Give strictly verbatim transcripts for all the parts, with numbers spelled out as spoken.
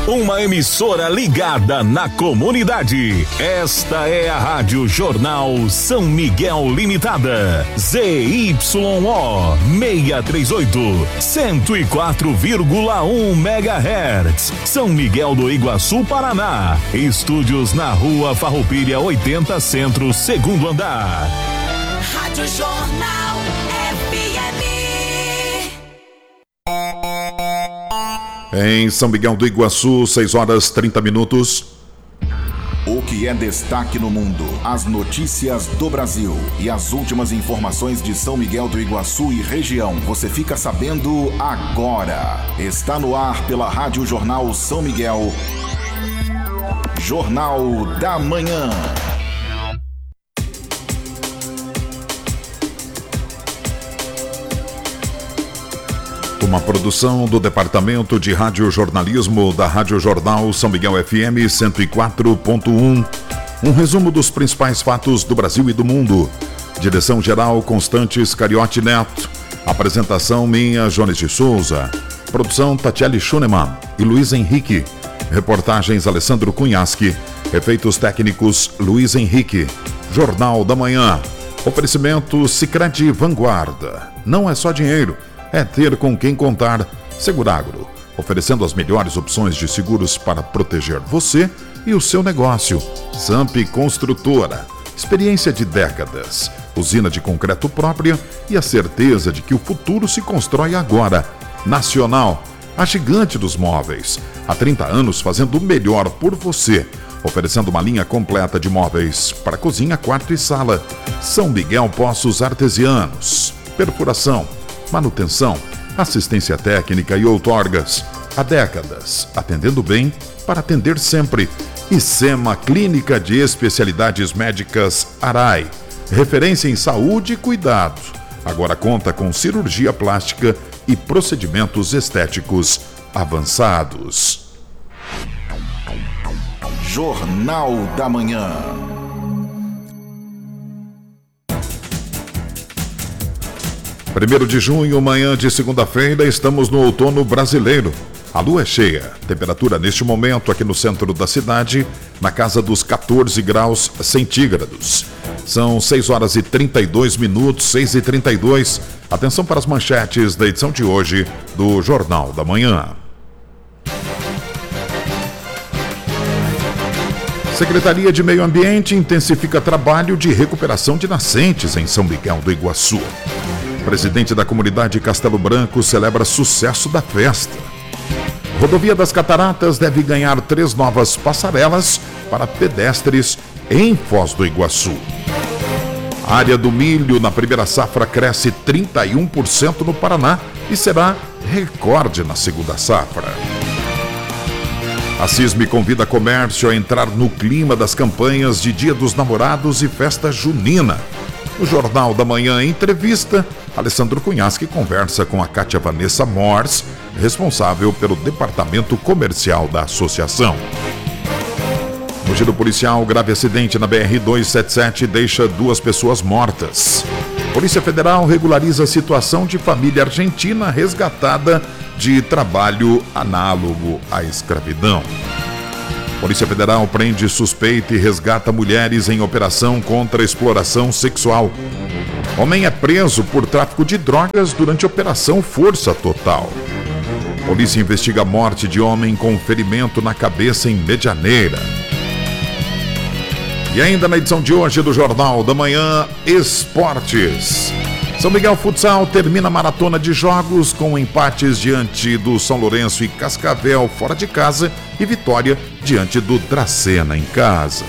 uma emissora ligada na comunidade. Esta é a Rádio Jornal São Miguel Limitada, Z Y O seiscentos e trinta e oito, cento e quatro vírgula um megahertz, São Miguel do Iguaçu, Paraná. Estúdios na Rua Farroupilha oitenta Centro, segundo andar. Rádio Jornal F M. Em São Miguel do Iguaçu, seis horas e trinta minutos. O que é destaque no mundo, as notícias do Brasil e as últimas informações de São Miguel do Iguaçu e região, você fica sabendo agora. Está no ar pela Rádio Jornal São Miguel, Jornal da Manhã. Uma produção do Departamento de Radiojornalismo da Rádio Jornal São Miguel F M cento e quatro ponto um. Um resumo dos principais fatos do Brasil e do mundo. Direção-geral Constantes Cariotti Neto. Apresentação minha, Jones de Souza. Produção Tatiele Schunemann e Luiz Henrique. Reportagens Alessandro Cunhaschi. Efeitos técnicos Luiz Henrique. Jornal da Manhã. Oferecimento Sicredi Vanguarda. Não é só dinheiro, é ter com quem contar. Seguragro, oferecendo as melhores opções de seguros para proteger você e o seu negócio. Samp Construtora, experiência de décadas, usina de concreto própria e a certeza de que o futuro se constrói agora. Nacional, a gigante dos móveis, há trinta anos fazendo o melhor por você, oferecendo uma linha completa de móveis para cozinha, quarto e sala. São Miguel Poços Artesianos, perfuração, manutenção, assistência técnica e outorgas. Há décadas, atendendo bem para atender sempre. E SEMA Clínica de Especialidades Médicas Arai, referência em saúde e cuidado. Agora conta com cirurgia plástica e procedimentos estéticos avançados. Jornal da Manhã. primeiro de junho, manhã de segunda-feira, estamos no outono brasileiro. A lua é cheia. Temperatura neste momento aqui no centro da cidade, na casa dos quatorze graus centígrados. São seis horas e trinta e dois minutos, seis e trinta e dois. Atenção para as manchetes da edição de hoje do Jornal da Manhã. Secretaria de Meio Ambiente intensifica trabalho de recuperação de nascentes em São Miguel do Iguaçu. Presidente da comunidade Castelo Branco celebra sucesso da festa. Rodovia das Cataratas deve ganhar três novas passarelas para pedestres em Foz do Iguaçu. A área do milho na primeira safra cresce trinta e um por cento no Paraná e será recorde na segunda safra. A CISME convida comércio a entrar no clima das campanhas de Dia dos Namorados e festa junina. No Jornal da Manhã, entrevista, Alessandro Cunhaschi conversa com a Kátia Vanessa Mors, responsável pelo departamento comercial da associação. No giro policial, grave acidente na B R duzentos e setenta e sete deixa duas pessoas mortas. Polícia Federal regulariza a situação de família argentina resgatada de trabalho análogo à escravidão. Polícia Federal prende suspeita e resgata mulheres em operação contra a exploração sexual. Homem é preso por tráfico de drogas durante a operação Força Total. Polícia investiga a morte de homem com ferimento na cabeça em Medianeira. E ainda na edição de hoje do Jornal da Manhã, Esportes. São Miguel Futsal termina a maratona de jogos com empates diante do São Lourenço e Cascavel fora de casa e vitória diante do Dracena em casa.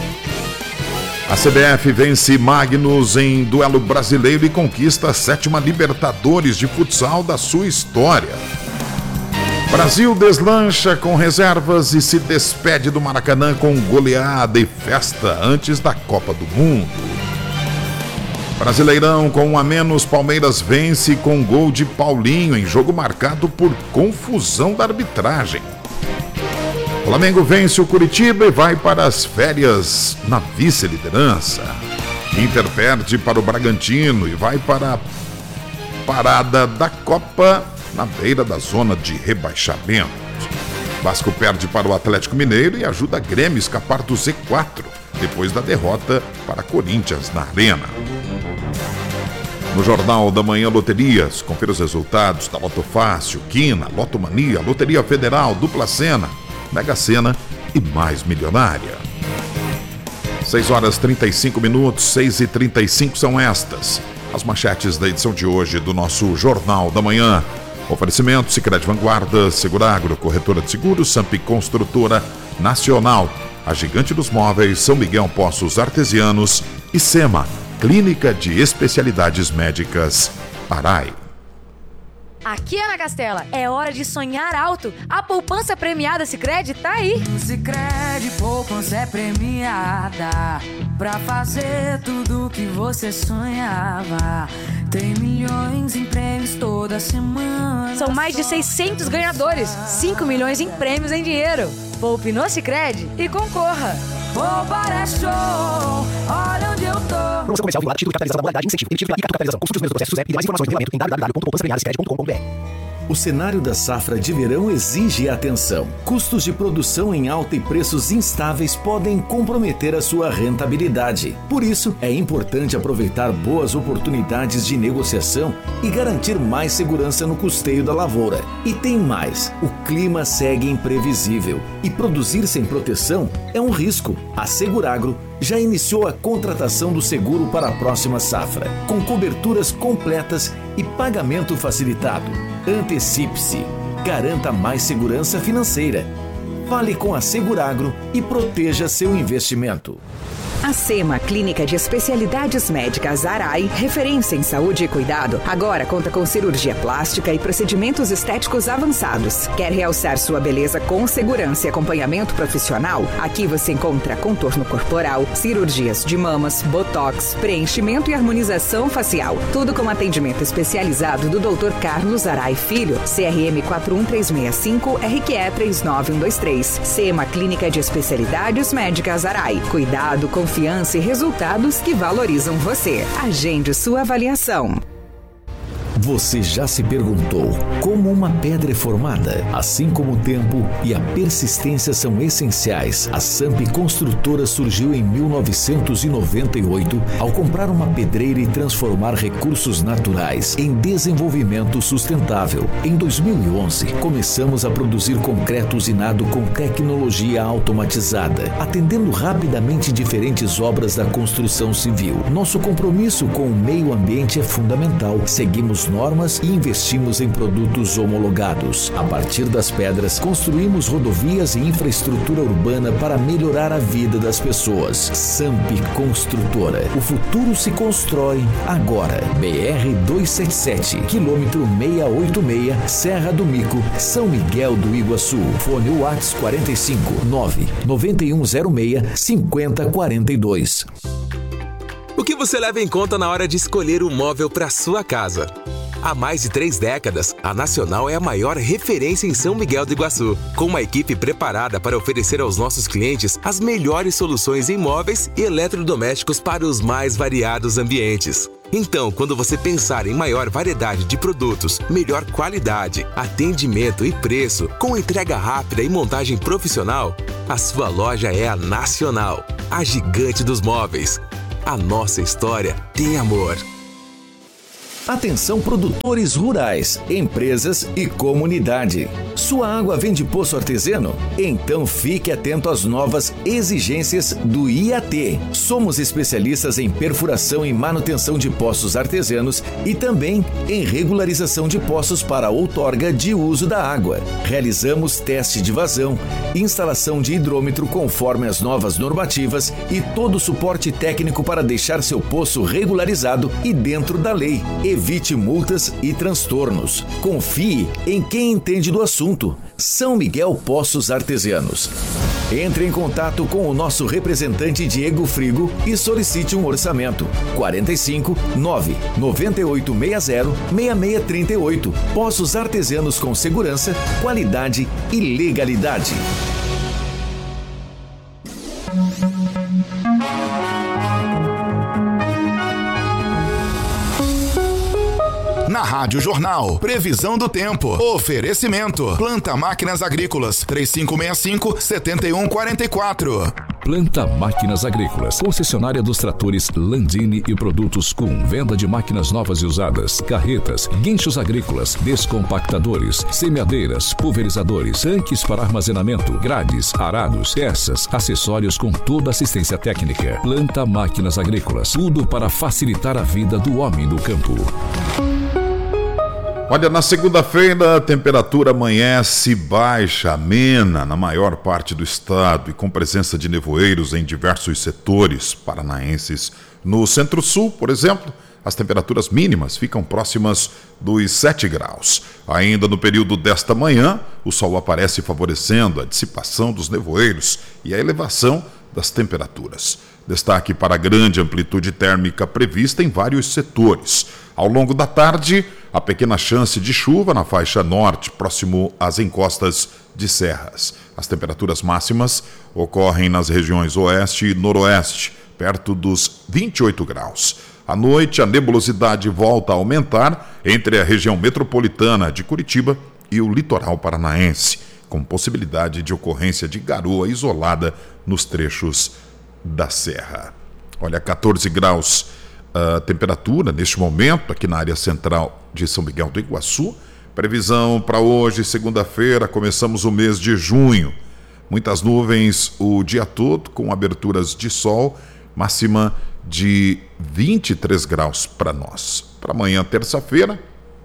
A C B F vence Magnus em duelo brasileiro e conquista a sétima Libertadores de futsal da sua história. Brasil deslancha com reservas e se despede do Maracanã com goleada e festa antes da Copa do Mundo. Brasileirão com um a menos, Palmeiras vence com gol de Paulinho em jogo marcado por confusão da arbitragem. Flamengo vence o Curitiba e vai para as férias na vice-liderança. Inter perde para o Bragantino e vai para a parada da Copa na beira da zona de rebaixamento. Vasco perde para o Atlético Mineiro e ajuda a Grêmio a escapar do Z quatro, depois da derrota para Corinthians na Arena. No Jornal da Manhã Loterias, confira os resultados da Loto Fácil, Quina, Loto Mania, Loteria Federal, Dupla Sena, Mega Sena e Mais Milionária. seis horas e trinta e cinco minutos, seis e trinta e cinco são estas as manchetes da edição de hoje do nosso Jornal da Manhã. Oferecimento Sicredi Vanguarda, Seguragro, Corretora de Seguros, Sampi Construtora Nacional, a Gigante dos Móveis, São Miguel Poços Artesianos e SEMA, Clínica de Especialidades Médicas, Arai. Aqui, Ana Castela, é hora de sonhar alto. A poupança premiada Sicredi tá aí. Sicredi poupança é premiada pra fazer tudo que você sonhava. Tem milhões em prêmios toda semana. São mais de seiscentos ganhadores, cinco milhões em prêmios em dinheiro. Poupe no Sicredi e concorra. Poupar é show, olha onde eu tô. Promoção comercial vinculada, título de capitalização da modalidade, incentivo, emitido pela I C A Capitalização. Consulte os meus processos e mais informações no regulamento em w w w ponto poupança premiada sicredi ponto com ponto b r. O cenário da safra de verão exige atenção. Custos de produção em alta e preços instáveis podem comprometer a sua rentabilidade. Por isso, é importante aproveitar boas oportunidades de negociação e garantir mais segurança no custeio da lavoura. E tem mais, o clima segue imprevisível e produzir sem proteção é um risco. A Seguragro já iniciou a contratação do seguro para a próxima safra, com coberturas completas e pagamento facilitado. Antecipe-se. Garanta mais segurança financeira. Fale com a Seguragro e proteja seu investimento. A SEMA, Clínica de Especialidades Médicas Arai, referência em saúde e cuidado, agora conta com cirurgia plástica e procedimentos estéticos avançados. Quer realçar sua beleza com segurança e acompanhamento profissional? Aqui você encontra contorno corporal, cirurgias de mamas, botox, preenchimento e harmonização facial. Tudo com atendimento especializado do doutor Carlos Arai Filho, C R M quatro um três seis cinco, R Q E três nove um dois três. SEMA, Clínica de Especialidades Médicas Arai. Cuidado, confiança e resultados que valorizam você. Agende sua avaliação. Você já se perguntou como uma pedra é formada? Assim como o tempo e a persistência são essenciais, a Sampi Construtora surgiu em mil novecentos e noventa e oito ao comprar uma pedreira e transformar recursos naturais em desenvolvimento sustentável. Em dois mil e onze, começamos a produzir concreto usinado com tecnologia automatizada, atendendo rapidamente diferentes obras da construção civil. Nosso compromisso com o meio ambiente é fundamental. Seguimos normas e investimos em produtos homologados. A partir das pedras, construímos rodovias e infraestrutura urbana para melhorar a vida das pessoas. Sampi Construtora. O futuro se constrói agora. B R duzentos e setenta e sete, quilômetro seiscentos e oitenta e seis, Serra do Mico, São Miguel do Iguaçu. Fone WhatsApp quarenta e cinco, nove nove um zero seis, cinco zero quatro dois. O que você leva em conta na hora de escolher um móvel para sua casa? Há mais de três décadas, a Nacional é a maior referência em São Miguel do Iguaçu, com uma equipe preparada para oferecer aos nossos clientes as melhores soluções em móveis e eletrodomésticos para os mais variados ambientes. Então, quando você pensar em maior variedade de produtos, melhor qualidade, atendimento e preço, com entrega rápida e montagem profissional, a sua loja é a Nacional, a gigante dos móveis. A nossa história tem amor. Atenção produtores rurais, empresas e comunidade. Sua água vem de poço artesiano? Então fique atento às novas exigências do I A T. Somos especialistas em perfuração e manutenção de poços artesianos e também em regularização de poços para outorga de uso da água. Realizamos teste de vazão, instalação de hidrômetro conforme as novas normativas e todo o suporte técnico para deixar seu poço regularizado e dentro da lei. Evite multas e transtornos. Confie em quem entende do assunto. São Miguel Poços Artesianos. Entre em contato com o nosso representante Diego Frigo e solicite um orçamento. quarenta e cinco, nove nove oito seis zero, seis seis três oito. Poços Artesianos com segurança, qualidade e legalidade. Na Rádio Jornal. Previsão do tempo. Oferecimento. Planta Máquinas Agrícolas. três cinco seis cinco, sete um quatro quatro. Planta Máquinas Agrícolas. Concessionária dos tratores Landini e produtos Kuhn. Venda de máquinas novas e usadas. Carretas, guinchos agrícolas, descompactadores, semeadeiras, pulverizadores, tanques para armazenamento, grades, arados, peças, acessórios com toda assistência técnica. Planta Máquinas Agrícolas. Tudo para facilitar a vida do homem do campo. Olha, na segunda-feira a temperatura amanhece baixa, amena na maior parte do estado e com presença de nevoeiros em diversos setores paranaenses. No Centro-Sul, por exemplo, as temperaturas mínimas ficam próximas dos sete graus. Ainda no período desta manhã, o sol aparece favorecendo a dissipação dos nevoeiros e a elevação das temperaturas. Destaque para a grande amplitude térmica prevista em vários setores. Ao longo da tarde, a pequena chance de chuva na faixa norte, próximo às encostas de serras. As temperaturas máximas ocorrem nas regiões oeste e noroeste, perto dos vinte e oito graus. À noite, a nebulosidade volta a aumentar entre a região metropolitana de Curitiba e o litoral paranaense, com possibilidade de ocorrência de garoa isolada nos trechos da serra. Olha, quatorze graus a temperatura neste momento aqui na área central de São Miguel do Iguaçu. Previsão para hoje, segunda-feira, começamos o mês de junho. Muitas nuvens o dia todo, com aberturas de sol, máxima de vinte e três graus para nós. Para amanhã, terça-feira,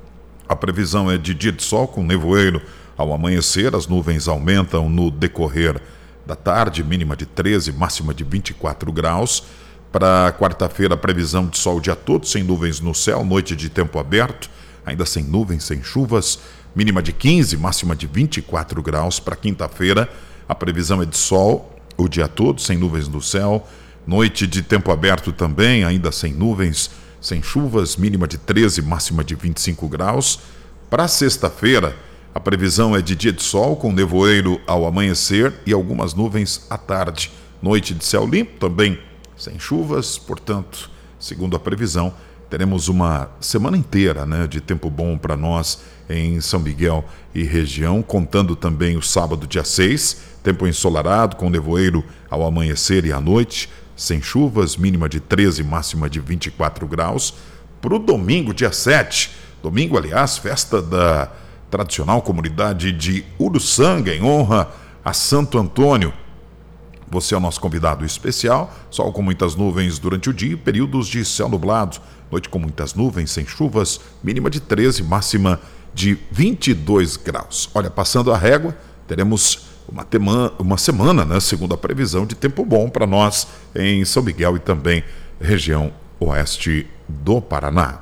a previsão é de dia de sol com nevoeiro ao amanhecer. As nuvens aumentam no decorrer da tarde, mínima de treze, máxima de vinte e quatro graus. Para quarta-feira, previsão de sol o dia todo, sem nuvens no céu, noite de tempo aberto, ainda sem nuvens, sem chuvas, mínima de quinze, máxima de vinte e quatro graus. Para quinta-feira, a previsão é de sol o dia todo, sem nuvens no céu, noite de tempo aberto também, ainda sem nuvens, sem chuvas, mínima de treze, máxima de vinte e cinco graus. Para sexta-feira, a previsão é de dia de sol, com nevoeiro ao amanhecer e algumas nuvens à tarde. Noite de céu limpo, também sem chuvas, portanto, segundo a previsão, teremos uma semana inteira, né, de tempo bom para nós em São Miguel e região, contando também o sábado, dia seis, tempo ensolarado, com nevoeiro ao amanhecer e à noite, sem chuvas, mínima de treze, máxima de vinte e quatro graus. Para o domingo, dia sete, domingo, aliás, festa da tradicional comunidade de Uruçanga, em honra a Santo Antônio. Você é o nosso convidado especial. Sol com muitas nuvens durante o dia, períodos de céu nublado. Noite com muitas nuvens, sem chuvas, mínima de treze, máxima de vinte e dois graus. Olha, passando a régua, teremos uma, tema, uma semana, né, segundo a previsão, de tempo bom para nós em São Miguel e também região oeste do Paraná.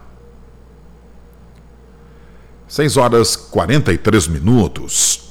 seis horas e quarenta e três minutos.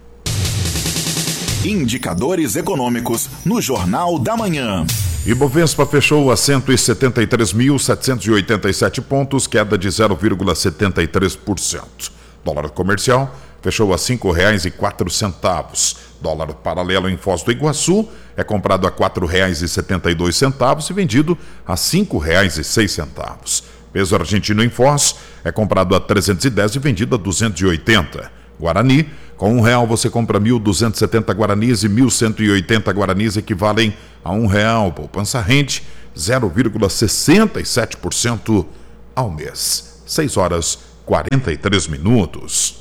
Indicadores econômicos no Jornal da Manhã. Ibovespa fechou a cento e setenta e três mil, setecentos e oitenta e sete pontos, queda de zero vírgula setenta e três por cento. Dólar comercial fechou a cinco reais e quatro centavos. Dólar paralelo em Foz do Iguaçu é comprado a quatro reais e setenta e dois centavos e vendido a cinco reais e seis centavos. Peso argentino em Foz é comprado a trezentos e dez e vendido a duzentos e oitenta. Guarani, com um real você compra mil duzentos e setenta guaranis e mil cento e oitenta guaranis equivalem a um real. Poupança rende zero vírgula sessenta e sete por cento ao mês. seis horas e quarenta e três minutos.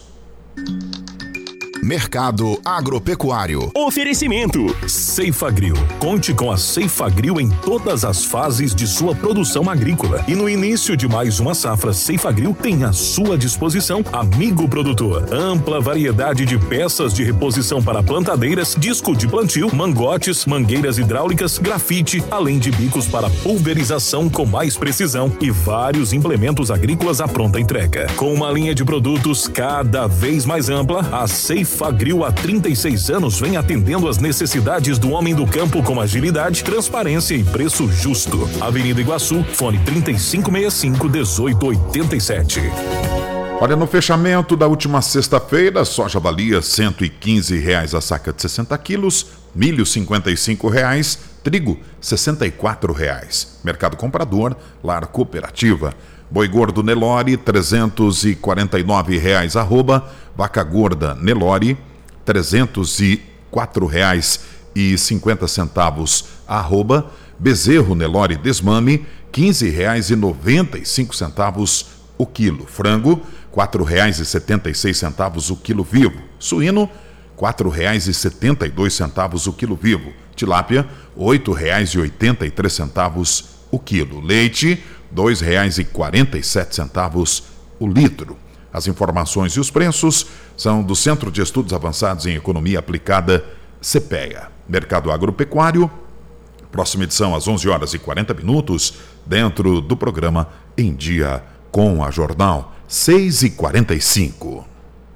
Mercado agropecuário. Oferecimento Ceifagrill. Conte com a Ceifagrill em todas as fases de sua produção agrícola. E no início de mais uma safra, Ceifagrill tem à sua disposição amigo produtor. Ampla variedade de peças de reposição para plantadeiras, disco de plantio, mangotes, mangueiras hidráulicas, grafite, além de bicos para pulverização com mais precisão e vários implementos agrícolas à pronta entrega. Com uma linha de produtos cada vez mais ampla, a Ceifagrill Ceifagrill há trinta e seis anos vem atendendo às necessidades do homem do campo com agilidade, transparência e preço justo. Avenida Iguaçu, fone trinta e cinco sessenta e cinco, dezoito oitenta e sete. Olha, no fechamento da última sexta-feira, soja valia cento e quinze reais a saca de sessenta quilos, milho cinquenta e cinco reais, trigo sessenta e quatro reais. Mercado comprador, lar cooperativa. Boi gordo Nelore, trezentos e quarenta e nove reais arroba. Vaca gorda Nelore, trezentos e quatro reais e cinquenta centavos arroba. Bezerro Nelore Desmame, quinze reais e noventa e cinco centavos o quilo. Frango, quatro reais e setenta e seis centavos o quilo vivo. Suíno, quatro reais e setenta e dois centavos o quilo vivo. Tilápia, oito reais e oitenta e três centavos o quilo. Leite, dois reais e quarenta e sete centavos o litro. As informações e os preços são do Centro de Estudos Avançados em Economia Aplicada, CEPEA. Mercado Agropecuário, próxima edição às onze horas e quarenta minutos, dentro do programa Em Dia com a Jornal, seis e quarenta e cinco.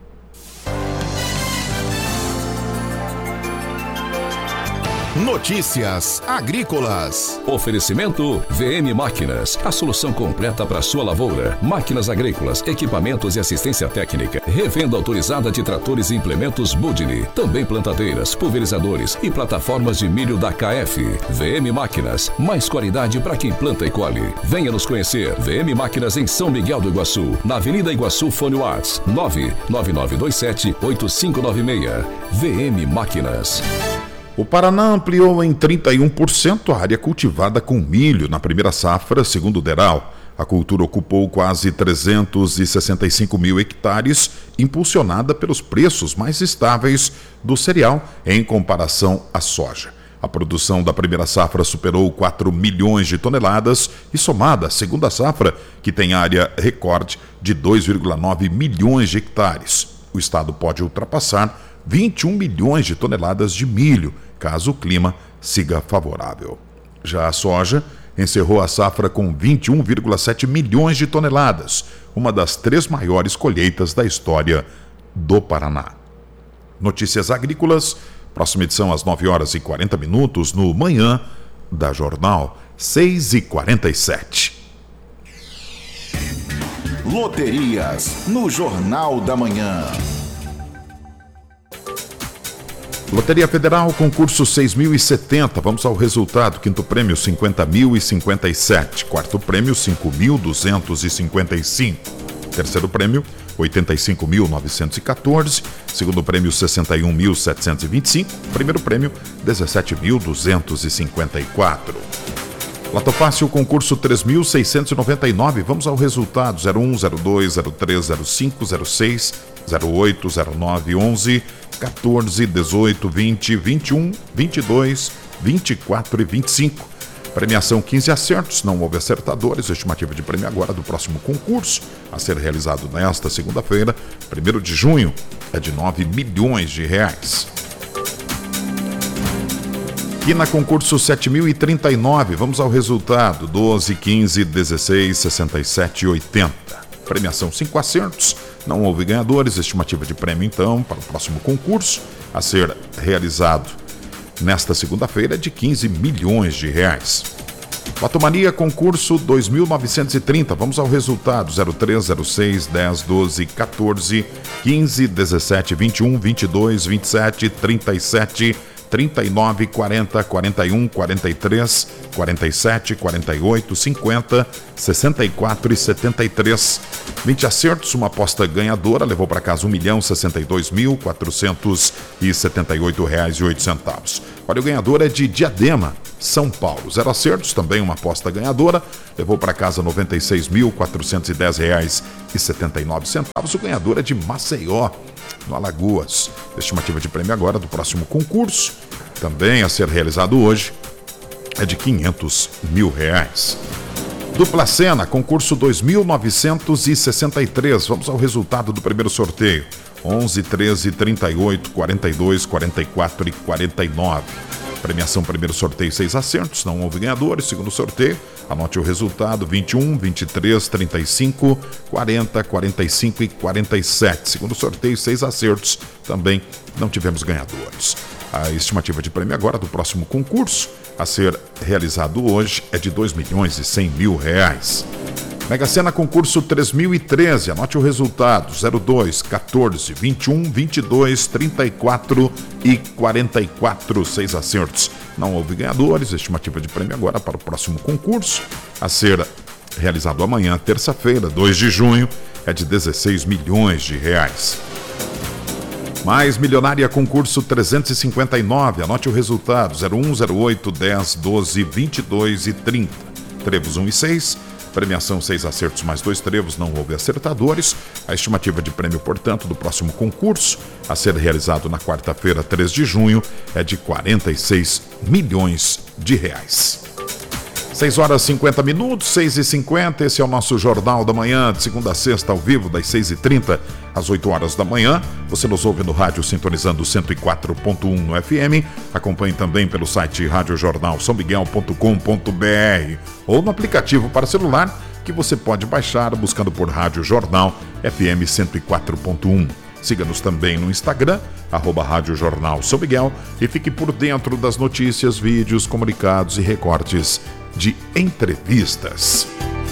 Notícias agrícolas. Oferecimento V M Máquinas, a solução completa para sua lavoura. Máquinas agrícolas, equipamentos e assistência técnica. Revenda autorizada de tratores e implementos Budini. Também plantadeiras, pulverizadores e plataformas de milho da K F. V M Máquinas, mais qualidade para quem planta e colhe. Venha nos conhecer. V M Máquinas em São Miguel do Iguaçu, na Avenida Iguaçu, Fone Whats nove nove nove dois sete oito cinco nove seis. V M Máquinas. O Paraná ampliou em trinta e um por cento a área cultivada com milho na primeira safra, segundo o DERAL. A cultura ocupou quase trezentos e sessenta e cinco mil hectares, impulsionada pelos preços mais estáveis do cereal em comparação à soja. A produção da primeira safra superou quatro milhões de toneladas e, somada à segunda safra, que tem área recorde de dois vírgula nove milhões de hectares. O estado pode ultrapassar vinte e um milhões de toneladas de milho, caso o clima siga favorável. Já a soja encerrou a safra com vinte e um vírgula sete milhões de toneladas, uma das três maiores colheitas da história do Paraná. Notícias agrícolas, próxima edição às nove horas e quarenta minutos, no Manhã da Jornal, seis e quarenta e sete. Loterias, no Jornal da Manhã. Loteria Federal, concurso seis mil e setenta. Vamos ao resultado. Quinto prêmio, cinquenta mil e cinquenta e sete. Quarto prêmio, cinco mil duzentos e cinquenta e cinco. Terceiro prêmio, oitenta e cinco mil novecentos e quatorze. Segundo prêmio, sessenta e um mil setecentos e vinte e cinco. Primeiro prêmio, dezessete mil duzentos e cinquenta e quatro. Loto Fácil, concurso três mil seiscentos e noventa e nove. Vamos ao resultado. zero um, zero dois, zero três, zero cinco, zero seis, zero oito, zero nove, onze, quatorze, dezoito, vinte, vinte e um, vinte e dois, vinte e quatro e vinte e cinco. Premiação quinze acertos, não houve acertadores. Estimativa de prêmio agora do próximo concurso, a ser realizado nesta segunda-feira, primeiro de junho, é de nove milhões de reais. E na concurso sete mil e trinta e nove, vamos ao resultado: doze, quinze, dezesseis, sessenta e sete e oitenta. Premiação cinco acertos, não houve ganhadores. Estimativa de prêmio, então, para o próximo concurso, a ser realizado nesta segunda-feira, é de quinze milhões de reais. Lotomania, concurso dois mil novecentos e trinta. Vamos ao resultado: zero três, zero seis, dez, doze, quatorze, quinze, dezessete, vinte e um, vinte e dois, vinte e sete, trinta e sete, trinta e nove, quarenta, quarenta e um, quarenta e três, quarenta e sete, quarenta e oito, cinquenta, sessenta e quatro e setenta e três. vinte acertos, uma aposta ganhadora, levou para casa um milhão sessenta e dois mil quatrocentos e setenta e oito reais e oito centavos. Olha, o ganhador é de Diadema, São Paulo. Zero acertos, também uma aposta ganhadora, levou para casa noventa e seis mil quatrocentos e dez reais e setenta e nove centavos. O ganhador é de Maceió, no Alagoas. Estimativa de prêmio agora do próximo concurso, também a ser realizado hoje, é de quinhentos mil reais. Dupla Sena, concurso dois mil novecentos e sessenta e três. Vamos ao resultado do primeiro sorteio: onze, treze, trinta e oito, quarenta e dois, quarenta e quatro e quarenta e nove. Premiação primeiro sorteio, seis acertos, não houve ganhadores. Segundo sorteio, anote o resultado: vinte e um, vinte e três, trinta e cinco, quarenta, quarenta e cinco e quarenta e sete. Segundo sorteio, seis acertos, também não tivemos ganhadores. A estimativa de prêmio agora do próximo concurso, a ser realizado hoje, é de dois milhões e cem mil reais. Mega Sena, concurso três mil e treze, anote o resultado: zero dois, quatorze, vinte e um, vinte e dois, trinta e quatro e quarenta e quatro, seis acertos. Não houve ganhadores. Estimativa de prêmio agora para o próximo concurso, a ser realizado amanhã, terça-feira, dois de junho, é de dezesseis milhões de reais. Mais Milionária Concurso trezentos e cinquenta e nove, anote o resultado, zero um, zero oito, dez, doze, vinte e dois e trinta. Trevos um e seis, premiação seis acertos mais dois trevos, não houve acertadores. A estimativa de prêmio, portanto, do próximo concurso, a ser realizado na quarta-feira, três de junho, é de quarenta e seis milhões de reais. seis horas e cinquenta minutos, seis e cinquenta, esse é o nosso Jornal da Manhã, de segunda a sexta, ao vivo, das seis e trinta às oito horas da manhã. Você nos ouve no rádio sintonizando cento e quatro ponto um no F M. Acompanhe também pelo site rádio jornal são miguel ponto com ponto b r ou no aplicativo para celular que você pode baixar buscando por Rádio Jornal F M cento e quatro ponto um. Siga-nos também no Instagram, arroba Rádio Jornal São Miguel, e fique por dentro das notícias, vídeos, comunicados e recortes de entrevistas.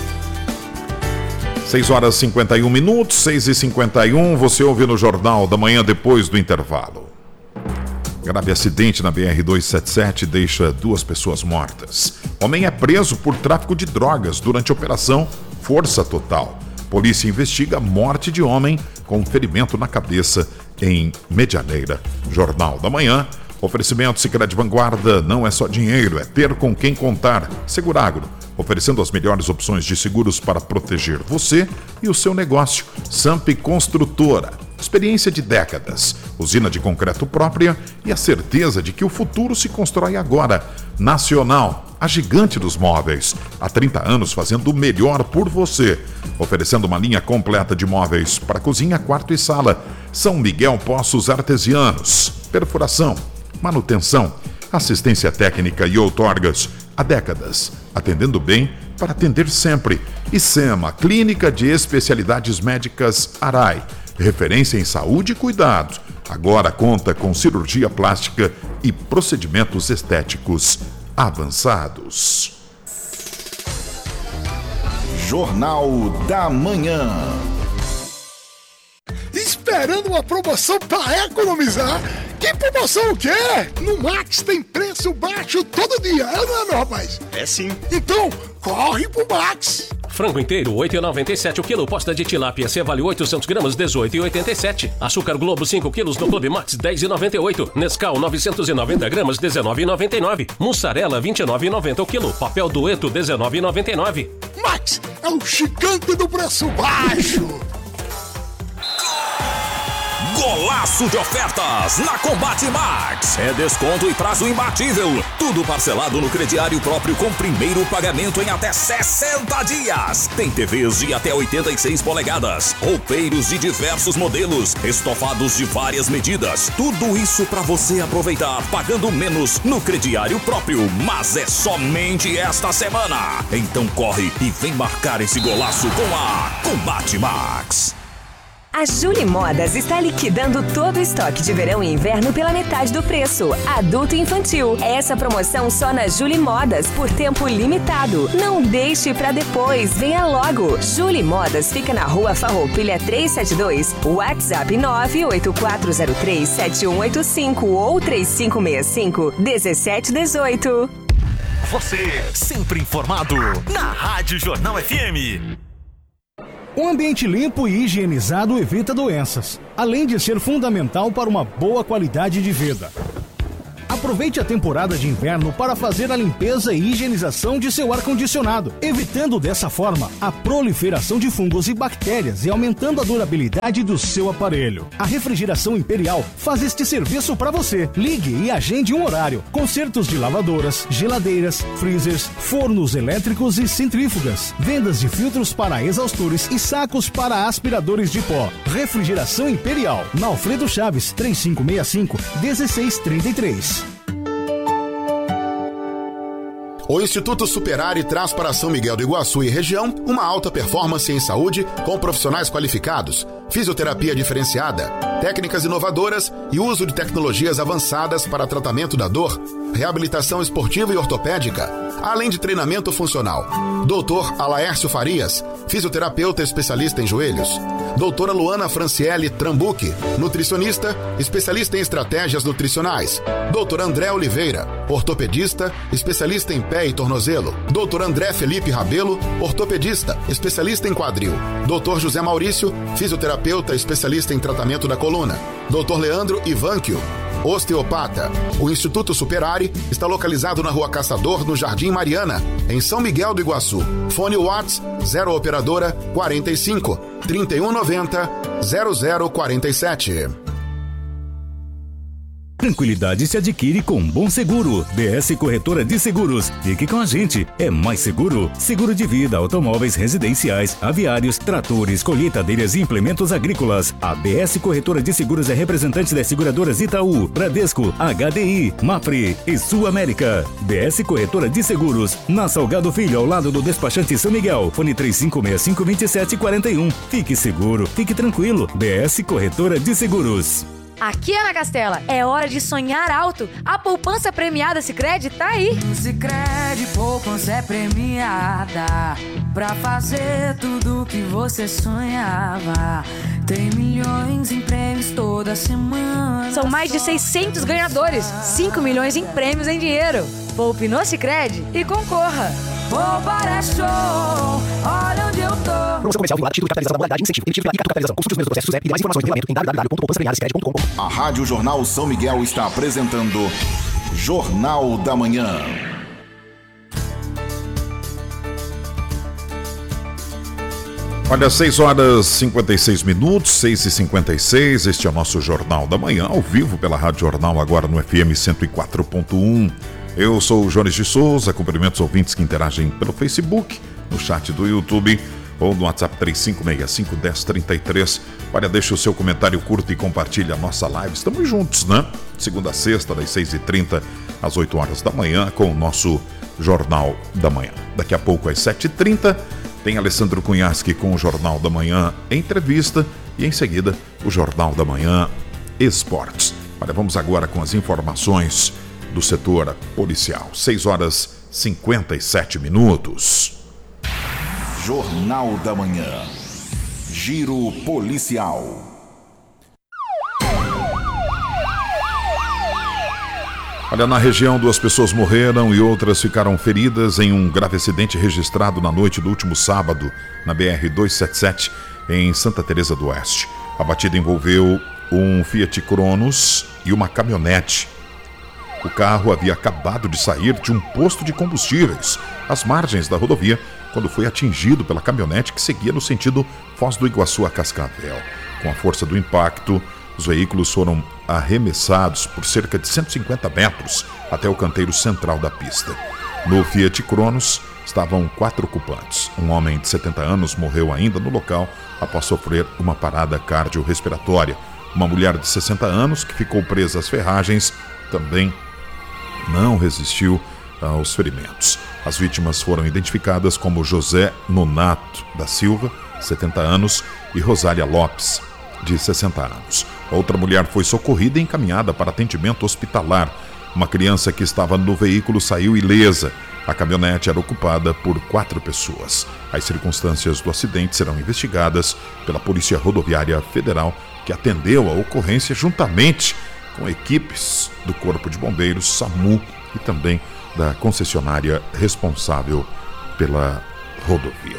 seis horas e cinquenta e um minutos, seis e cinquenta e um, você ouve no Jornal da Manhã depois do intervalo. Grave acidente na B R duzentos e setenta e sete deixa duas pessoas mortas. Homem é preso por tráfico de drogas durante a operação Força Total. Polícia investiga morte de homem com ferimento na cabeça em Medianeira. Jornal da Manhã. Oferecimento Sicredi Vanguarda, não é só dinheiro, é ter com quem contar. Seguragro, oferecendo as melhores opções de seguros para proteger você e o seu negócio. Samp Construtora, experiência de décadas, usina de concreto própria e a certeza de que o futuro se constrói agora. Nacional, a gigante dos móveis, há trinta anos fazendo o melhor por você. Oferecendo uma linha completa de móveis para cozinha, quarto e sala. São Miguel Poços Artesianos, perfuração, manutenção, assistência técnica e outorgas há décadas, atendendo bem para atender sempre. E SEMA, Clínica de Especialidades Médicas Arai, referência em saúde e cuidado. Agora conta com cirurgia plástica e procedimentos estéticos avançados. Jornal da Manhã. Esperando uma promoção para economizar? Que promoção o quê? No Max tem preço baixo todo dia, é ou não é, meu rapaz? É sim. Então, corre pro Max. Frango inteiro, oito reais e noventa e sete o quilo. Posta de tilápia C vale oitocentos gramas, dezoito reais e oitenta e sete. Açúcar Globo cinco quilos no Clube Max, dez reais e noventa e oito. Nescau novecentos e noventa gramas, dezenove reais e noventa e nove. Mussarela, vinte e nove reais e noventa o quilo. Papel Dueto, dezenove reais e noventa e nove. Max é o gigante do preço baixo. Golaço de ofertas na Combate Max. É desconto e prazo imbatível. Tudo parcelado no crediário próprio com primeiro pagamento em até sessenta dias. Tem T Vs de até oitenta e seis polegadas, roupeiros de diversos modelos, estofados de várias medidas. Tudo isso para você aproveitar pagando menos no crediário próprio. Mas é somente esta semana. Então corre e vem marcar esse golaço com a Combate Max. A Julie Modas está liquidando todo o estoque de verão e inverno pela metade do preço. Adulto e infantil. Essa promoção só na Julie Modas, por tempo limitado. Não deixe pra depois, venha logo. Julie Modas fica na Rua Farroupilha trezentos e setenta e dois, WhatsApp nove oito quatro zero três sete um oito cinco ou três cinco seis cinco um sete um oito. Você sempre informado na Rádio Jornal F M. Um ambiente limpo e higienizado evita doenças, além de ser fundamental para uma boa qualidade de vida. Aproveite a temporada de inverno para fazer a limpeza e higienização de seu ar-condicionado, evitando dessa forma a proliferação de fungos e bactérias e aumentando a durabilidade do seu aparelho. A Refrigeração Imperial faz este serviço para você. Ligue e agende um horário. Consertos de lavadoras, geladeiras, freezers, fornos elétricos e centrífugas. Vendas de filtros para exaustores e sacos para aspiradores de pó. Refrigeração Imperial, na Alfredo Chaves, três cinco seis cinco, um seis três três. O Instituto Superare traz para São Miguel do Iguaçu e região uma alta performance em saúde com profissionais qualificados, fisioterapia diferenciada, técnicas inovadoras e uso de tecnologias avançadas para tratamento da dor, reabilitação esportiva e ortopédica, além de treinamento funcional. doutor Alaércio Farias, fisioterapeuta especialista em joelhos. doutora Luana Franciele Trambuque, nutricionista, especialista em estratégias nutricionais. doutor André Oliveira, ortopedista, especialista em pé e tornozelo. doutor André Felipe Rabelo, ortopedista, especialista em quadril. doutor José Maurício, fisioterapeuta, especialista em tratamento da coluna. doutor Leandro Ivanquio, osteopata. O Instituto Superari está localizado na Rua Caçador, no Jardim Mariana, em São Miguel do Iguaçu. Fone Whats zero operadora quarenta e cinco, trinta e um noventa, zero zero quarenta e sete. Tranquilidade se adquire com Bom Seguro. B S Corretora de Seguros. Fique com a gente. É mais seguro. Seguro de vida, automóveis residenciais, aviários, tratores, colheitadeiras e implementos agrícolas. A B S Corretora de Seguros é representante das seguradoras Itaú, Bradesco, H D I, Mapfre e Sul América. B S Corretora de Seguros. Na Salgado Filho, ao lado do despachante São Miguel. Fone três cinco seis cinco, dois sete quatro um. Fique seguro. Fique tranquilo. B S Corretora de Seguros. Aqui, Ana Castela, é hora de sonhar alto. A poupança premiada Sicredi tá aí. Sicredi poupança é premiada pra fazer tudo que você sonhava. Tem milhões em prêmios toda semana. São mais de seiscentos ganhadores, cinco milhões em prêmios em dinheiro. Poupe no Sicredi e concorra. Poupar é show, olha onde eu tô. Promoção comercial vinculada, título de capitalização da modalidade, incentivo, emitido pela capitalização. Consulte os meus processos e mais informações no regulamento em w w w ponto poupança premiada sicredi ponto com ponto b r. A Rádio Jornal São Miguel está apresentando Jornal da Manhã. Olha, seis horas e cinquenta e seis minutos, seis e cinquenta e seis, este é o nosso Jornal da Manhã, ao vivo pela Rádio Jornal, agora no F M cento e quatro ponto um. Eu sou o Jones de Souza, cumprimento os ouvintes que interagem pelo Facebook, no chat do YouTube ou no WhatsApp três cinco seis cinco, um zero três três. Olha, deixa o seu comentário curto e compartilhe a nossa live. Estamos juntos, né? Segunda a sexta, das seis e trinta às oito horas da manhã, com o nosso Jornal da Manhã. Daqui a pouco, às sete e trinta, tem Alessandro Cunhasque com o Jornal da Manhã Entrevista e, em seguida, o Jornal da Manhã Esportes. Olha, vamos agora com as informações do setor policial. seis horas e cinquenta e sete minutos. Jornal da Manhã. Giro policial. Olha, na região, duas pessoas morreram e outras ficaram feridas em um grave acidente registrado na noite do último sábado, na B R duzentos e setenta e sete, em Santa Teresa do Oeste. A batida envolveu um Fiat Cronos e uma caminhonete. O carro havia acabado de sair de um posto de combustíveis, às margens da rodovia, quando foi atingido pela caminhonete que seguia no sentido Foz do Iguaçu a Cascavel. Com a força do impacto, os veículos foram arremessados por cerca de cento e cinquenta metros até o canteiro central da pista. No Fiat Cronos estavam quatro ocupantes. Um homem de setenta anos morreu ainda no local após sofrer uma parada cardiorrespiratória. Uma mulher de sessenta anos, que ficou presa às ferragens, também não resistiu aos ferimentos. As vítimas foram identificadas como José Nonato da Silva, setenta anos, e Rosália Lopes, de sessenta anos. Outra mulher foi socorrida e encaminhada para atendimento hospitalar. Uma criança que estava no veículo saiu ilesa. A caminhonete era ocupada por quatro pessoas. As circunstâncias do acidente serão investigadas pela Polícia Rodoviária Federal, que atendeu a ocorrência juntamente com equipes do Corpo de Bombeiros, SAMU e também da concessionária responsável pela rodovia.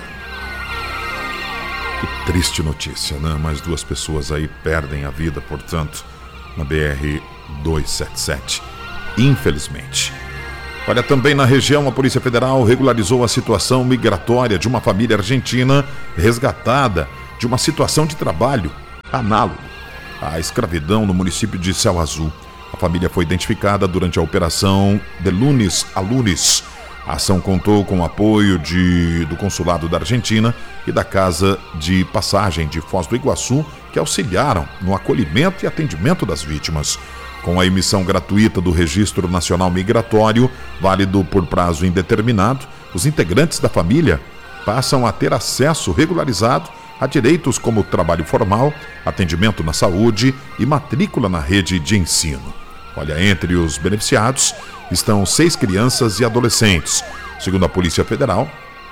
Que triste notícia, né? Mais duas pessoas aí perdem a vida, portanto, na B R duzentos e setenta e sete, infelizmente. Olha, também na região, a Polícia Federal regularizou a situação migratória de uma família argentina resgatada de uma situação de trabalho análogo à escravidão no município de Céu Azul. A família foi identificada durante a operação De Lunes a Lunes. A ação contou com o apoio de, do Consulado da Argentina e da Casa de Passagem de Foz do Iguaçu, que auxiliaram no acolhimento e atendimento das vítimas. Com a emissão gratuita do Registro Nacional Migratório, válido por prazo indeterminado, os integrantes da família passam a ter acesso regularizado a direitos como trabalho formal, atendimento na saúde e matrícula na rede de ensino. Olha, entre os beneficiados estão seis crianças e adolescentes. Segundo a Polícia Federal,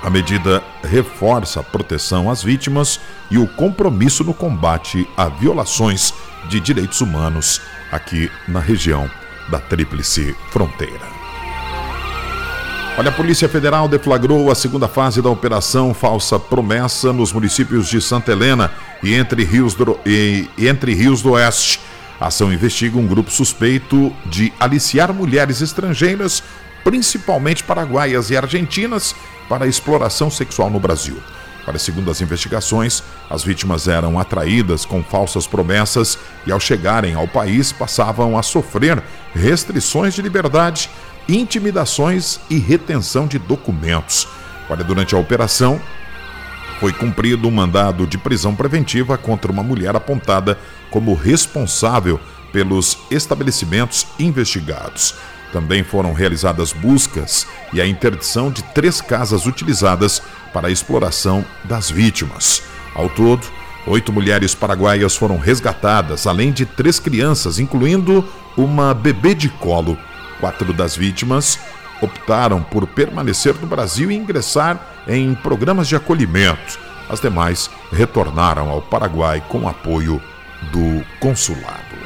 A medida reforça a proteção às vítimas e o compromisso no combate a violações de direitos humanos aqui na região da Tríplice Fronteira. Olha, a Polícia Federal deflagrou a segunda fase da Operação Falsa Promessa nos municípios de Santa Helena e Entre Rios do, e, e Entre Rios do Oeste. A ação investiga um grupo suspeito de aliciar mulheres estrangeiras, principalmente paraguaias e argentinas, para exploração sexual no Brasil. Para segundo as investigações, as vítimas eram atraídas com falsas promessas e, ao chegarem ao país, passavam a sofrer restrições de liberdade, intimidações e retenção de documentos. Olha, durante a operação, foi cumprido um mandado de prisão preventiva contra uma mulher apontada como responsável pelos estabelecimentos investigados. Também foram realizadas buscas e a interdição de três casas utilizadas para a exploração das vítimas. Ao todo, oito mulheres paraguaias foram resgatadas, além de três crianças, incluindo uma bebê de colo. Quatro das vítimas optaram por permanecer no Brasil e ingressar em programas de acolhimento. As demais retornaram ao Paraguai com apoio do consulado.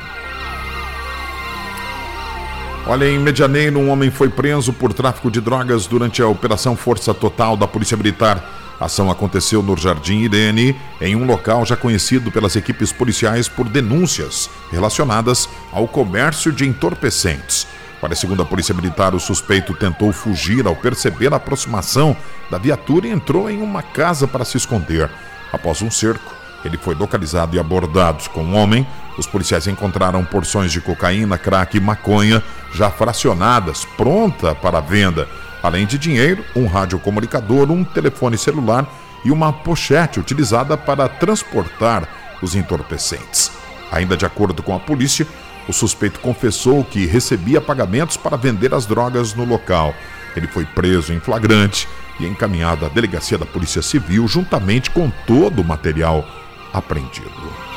Olha, em Medianeiro, um homem foi preso por tráfico de drogas durante a Operação Força Total da Polícia Militar. A ação aconteceu no Jardim Irene, em um local já conhecido pelas equipes policiais por denúncias relacionadas ao comércio de entorpecentes. Olha, segundo a Polícia Militar, o suspeito tentou fugir ao perceber a aproximação da viatura e entrou em uma casa para se esconder. Após um cerco, ele foi localizado e abordado. Com o homem, os policiais encontraram porções de cocaína, crack e maconha já fracionadas, pronta para venda, além de dinheiro, um radiocomunicador, um telefone celular e uma pochete utilizada para transportar os entorpecentes. Ainda de acordo com a polícia, o suspeito confessou que recebia pagamentos para vender as drogas no local. Ele foi preso em flagrante e encaminhado à delegacia da Polícia Civil, juntamente com todo o material apreendido.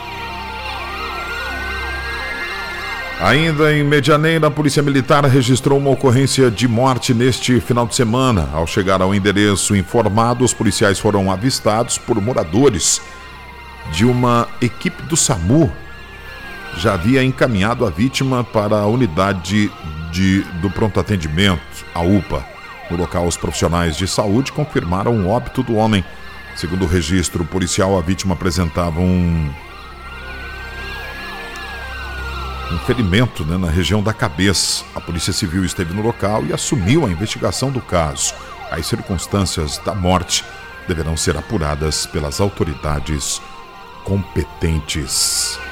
Ainda em Medianeira, a Polícia Militar registrou uma ocorrência de morte neste final de semana. Ao chegar ao endereço informado, os policiais foram avistados por moradores de uma equipe do SAMU. Já havia encaminhado a vítima para a unidade de, do pronto atendimento, a U P A. No local, os profissionais de saúde confirmaram o óbito do homem. Segundo o registro policial, a vítima apresentava um, um ferimento, né, na região da cabeça. A Polícia Civil esteve no local e assumiu a investigação do caso. As circunstâncias da morte deverão ser apuradas pelas autoridades competentes.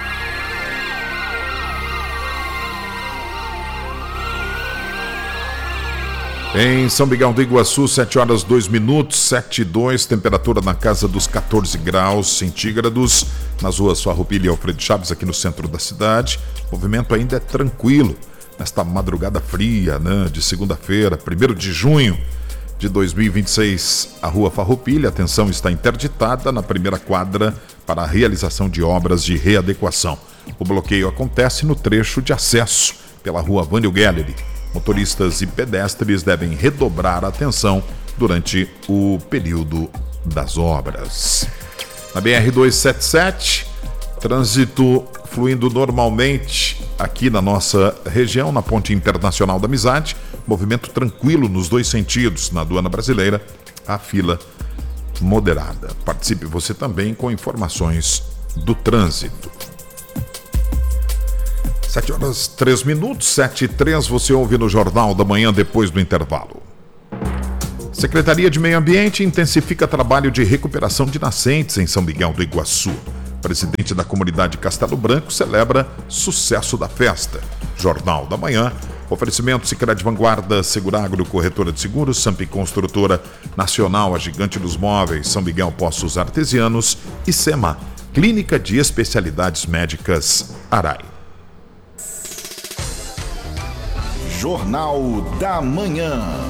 Em São Miguel do Iguaçu, sete horas dois minutos, sete e dois, temperatura na casa dos catorze graus centígrados, nas ruas Farroupilha e Alfredo Chaves, aqui no centro da cidade. O movimento ainda é tranquilo, nesta madrugada fria, né, de segunda-feira, primeiro de junho de dois mil e vinte e seis. A rua Farroupilha, a atenção, está interditada na primeira quadra para a realização de obras de readequação. O bloqueio acontece no trecho de acesso pela rua Vânio Gallery. Motoristas e pedestres devem redobrar a atenção durante o período das obras. Na B R duzentos e setenta e sete, trânsito fluindo normalmente aqui na nossa região, na Ponte Internacional da Amizade. Movimento tranquilo nos dois sentidos. Na aduana brasileira, a fila moderada. Participe você também com informações do trânsito. sete horas três minutos, sete e três, você ouve no Jornal da Manhã depois do intervalo. Secretaria de Meio Ambiente intensifica trabalho de recuperação de nascentes em São Miguel do Iguaçu. Presidente da comunidade Castelo Branco celebra sucesso da festa. Jornal da Manhã, oferecimento Sicredi Vanguarda, Seguragro, Corretora de Seguros, Sampi Construtora Nacional, a Gigante dos Móveis, São Miguel Poços Artesianos e SEMA, Clínica de Especialidades Médicas Arai. Jornal da Manhã.